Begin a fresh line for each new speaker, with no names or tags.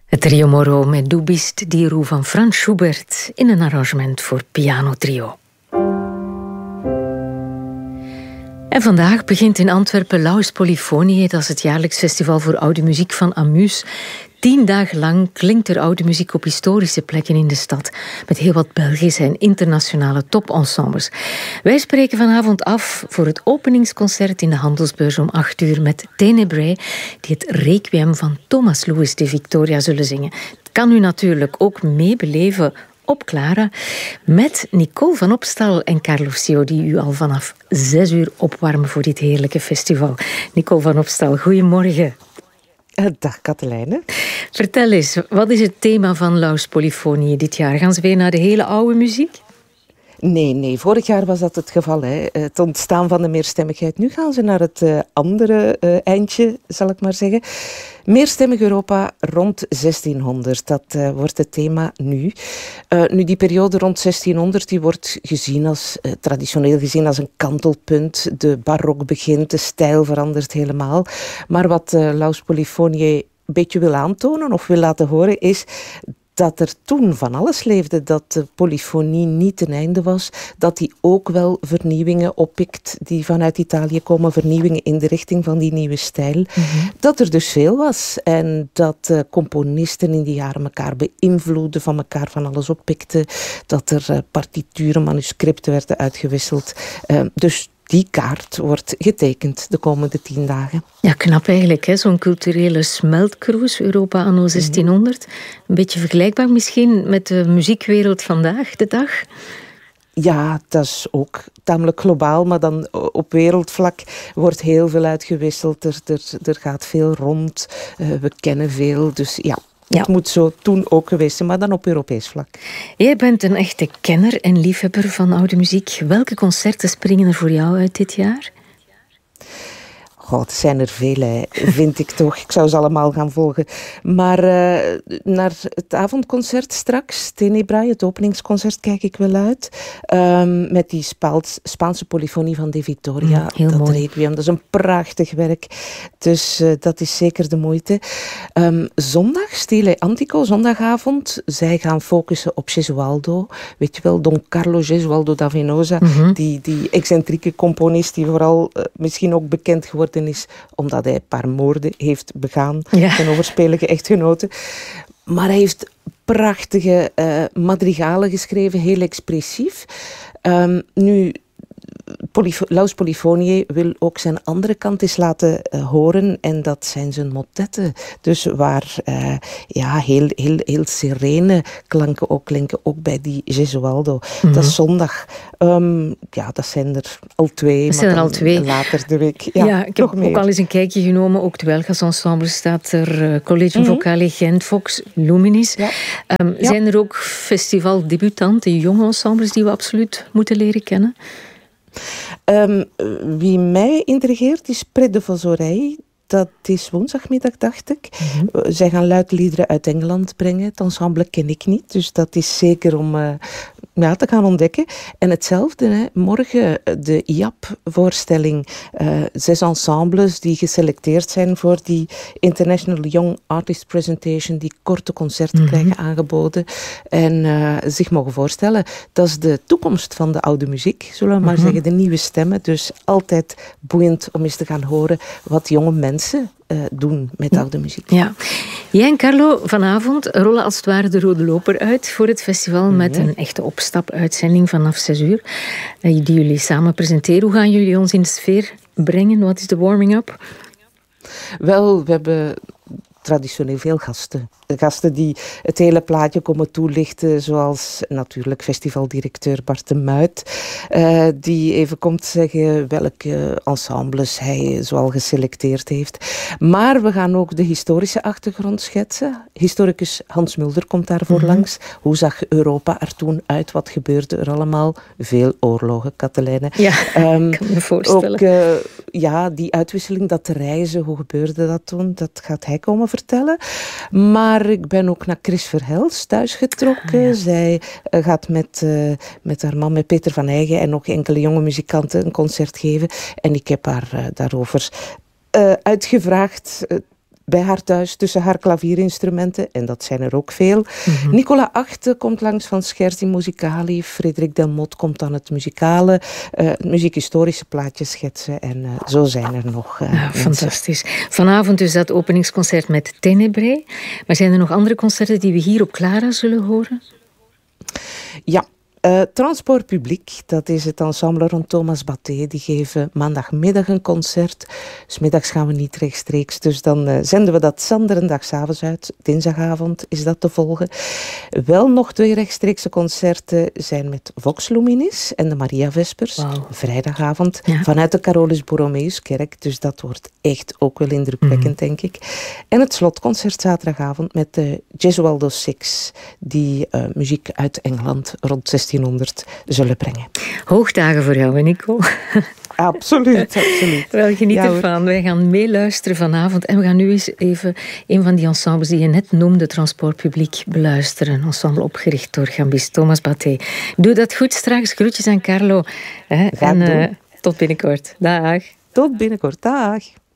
Het trio Moreau met Du bist die Ruhe van Franz Schubert in een arrangement voor pianotrio. En vandaag begint in Antwerpen Laus Polyphoniae. Dat is het jaarlijks festival voor oude muziek van Amus. 10 dagen lang klinkt er oude muziek op historische plekken in de stad, met heel wat Belgische en internationale topensembles. Wij spreken vanavond af voor het openingsconcert in de Handelsbeurs om 8 uur met Tenebrae, die het Requiem van Thomas Louis de Victoria zullen zingen. Het kan u natuurlijk ook meebeleven op Clara, met Nicole van Opstal en Carlo Sio, die u al vanaf 6 uur opwarmen voor dit heerlijke festival. Nicole van Opstal, goedemorgen.
Dag Katelijne.
Vertel eens, wat is het thema van Laus Polyphoniae dit jaar? Gaan ze weer naar de hele oude muziek?
Nee. Vorig jaar was dat het geval. Het ontstaan van de meerstemmigheid. Nu gaan ze naar het andere eindje, zal ik maar zeggen. Meerstemmig Europa rond 1600. Dat wordt het thema nu. Nu, die periode rond 1600 die wordt gezien als, traditioneel gezien als een kantelpunt. De barok begint, de stijl verandert helemaal. Maar wat Laus Polyphoniae een beetje wil aantonen of wil laten horen is dat er toen van alles leefde, dat de polyfonie niet ten einde was, dat die ook wel vernieuwingen oppikt die vanuit Italië komen, vernieuwingen in de richting van die nieuwe stijl. Mm-hmm. Dat er dus veel was en dat componisten in die jaren elkaar beïnvloeden, van elkaar van alles oppikten, dat er partituren, manuscripten werden uitgewisseld. Dus die kaart wordt getekend de komende 10 dagen.
Ja, knap eigenlijk, hè? Zo'n culturele smeltkroes, Europa anno 1600. Een beetje vergelijkbaar misschien met de muziekwereld vandaag de dag.
Ja, dat is ook tamelijk globaal, maar dan op wereldvlak wordt heel veel uitgewisseld. Er gaat veel rond, we kennen veel, dus ja. Het moet zo toen ook geweest zijn, maar dan op Europees vlak.
Jij bent een echte kenner en liefhebber van oude muziek. Welke concerten springen er voor jou uit dit jaar?
Goh, het zijn er veel, vind ik toch. Ik zou ze allemaal gaan volgen. Maar naar het avondconcert straks, Tenebrae, het openingsconcert, kijk ik wel uit. Met die Spaanse polyfonie van De Victoria.
Heel
dat
mooi.
Requiem, dat is een prachtig werk. Dus dat is zeker de moeite. Zondag, Stile Antico, zondagavond. Zij gaan focussen op Gesualdo. Weet je wel, Don Carlo Gesualdo da Venosa. Mm-hmm. Die excentrieke componist die vooral misschien ook bekend geworden is omdat hij een paar moorden heeft begaan en overspelige echtgenoten. Maar hij heeft prachtige madrigalen geschreven, heel expressief. Nu, Laus Polyphoniae wil ook zijn andere kant eens laten horen en dat zijn zijn motetten. Dus waar heel serene klanken ook klinken, ook bij die Gesualdo. Mm-hmm. Dat is zondag. Dat zijn er al 2.
Dat zijn er al 2.
Later de week.
Ja, ik heb ook al eens een kijkje genomen. Ook de Welgas-ensemble staat er. College Vocale Gent, Vox, Luminis. Ja. Zijn er ook festivaldebutanten, jonge ensembles die we absoluut moeten leren kennen?
Wie mij intrigeert is Près de Vos-Oreilles. Dat is woensdagmiddag, dacht ik. Mm-hmm. Zij gaan luidliederen uit Engeland brengen. Het ensemble ken ik niet, dus dat is zeker om te gaan ontdekken. En hetzelfde, morgen de IAP-voorstelling. 6 ensembles die geselecteerd zijn voor die International Young Artist Presentation, die korte concerten krijgen aangeboden en zich mogen voorstellen. Dat is de toekomst van de oude muziek, zullen we maar zeggen, de nieuwe stemmen. Dus altijd boeiend om eens te gaan horen wat jonge mensen doen met oude muziek. Ja.
Jij en Carlo vanavond rollen als het ware de rode loper uit voor het festival met een echte opstapuitzending vanaf 6 uur die jullie samen presenteren. Hoe gaan jullie ons in de sfeer brengen? Wat is de warming-up?
Wel, we hebben traditioneel veel gasten. Gasten die het hele plaatje komen toelichten, zoals natuurlijk festivaldirecteur Bart de Muit, die even komt zeggen welke ensembles hij zoal geselecteerd heeft. Maar we gaan ook de historische achtergrond schetsen. Historicus Hans Mulder komt daarvoor langs. Hoe zag Europa er toen uit? Wat gebeurde er allemaal? Veel oorlogen, Katelijne.
Ja, kan me voorstellen.
Ook die uitwisseling, dat reizen, hoe gebeurde dat toen? Dat gaat hij komen vertellen. Maar ik ben ook naar Chris Verhelst thuisgetrokken. Ja. Zij gaat met haar man, met Peter van Eygen en nog enkele jonge muzikanten een concert geven. En ik heb haar daarover uitgevraagd bij haar thuis tussen haar klavierinstrumenten, en dat zijn er ook veel. Nicola Achte komt langs van Scherzi Musicali. Frederik Delmotte komt aan het muzikale, muziekhistorische plaatjes schetsen. En zo zijn er nog.
Fantastisch. Vanavond dus dat openingsconcert met Tenebrae. Maar zijn er nog andere concerten die we hier op Clara zullen horen?
Ja. Transport Publiek, dat is het ensemble rond Thomas Batté. Die geven maandagmiddag een concert. 'S middags gaan we niet rechtstreeks, dus dan zenden we dat zanderendagavond uit. Dinsdagavond is dat te volgen. Wel nog 2 rechtstreekse concerten zijn met Vox Luminis en de Maria Vespers.
Wow.
Vrijdagavond vanuit de Carolus Borromeuskerk. Dus dat wordt echt ook wel indrukwekkend, denk ik. En het slotconcert zaterdagavond met de Gesualdo Six, die muziek uit Engeland rond 1600 zullen brengen.
Hoogdagen voor jou, Nico.
Absoluut, absoluut.
Wel, geniet ervan. Wij gaan meeluisteren vanavond. En we gaan nu eens even een van die ensembles die je net noemde, Transport Publiek, beluisteren. Een ensemble opgericht door gambist Thomas Batté. Doe dat goed straks. Groetjes aan Carlo. En tot binnenkort. Dag.
Tot binnenkort. Dag.